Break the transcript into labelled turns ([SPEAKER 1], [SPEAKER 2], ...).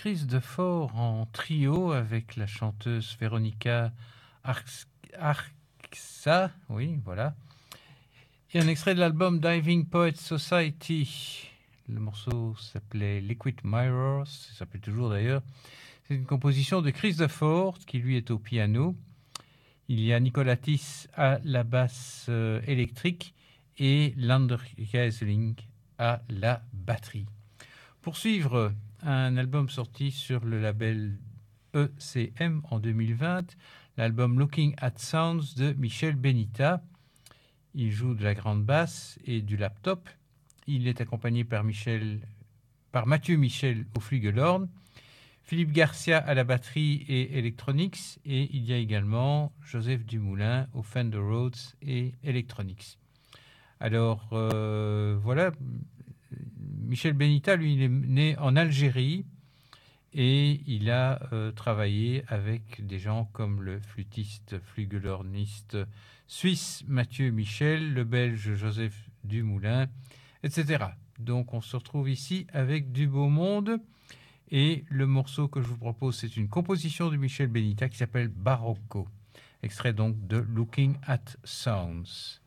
[SPEAKER 1] Chris Defort en trio avec la chanteuse Véronica Arxa, oui, voilà. Et un extrait de l'album Diving Poets Society. Le morceau s'appelait Liquid Mirrors, ça s'appelle toujours d'ailleurs. C'est une composition de Chris Defort qui lui est au piano. Il y a Nicolas Tiss à la basse électrique et Lander Geisling à la batterie. Pour suivre, un album sorti sur le label ECM en 2020, l'album Looking at Sounds de Michel Benita. Il joue de la grande basse et du laptop. Il est accompagné par Mathieu Michel au flugelhorn, Philippe Garcia à la batterie et electronics, et il y a également Joseph Dumoulin au Fender Rhodes et electronics. Alors voilà, Michel Benita, lui, il est né en Algérie et il a travaillé avec des gens comme le flûtiste, flugelhorniste suisse Mathieu Michel, le belge Joseph Dumoulin, etc. Donc on se retrouve ici avec du beau monde. Et le morceau que je vous propose, c'est une composition de Michel Benita qui s'appelle Barocco, extrait donc de Looking at Sounds.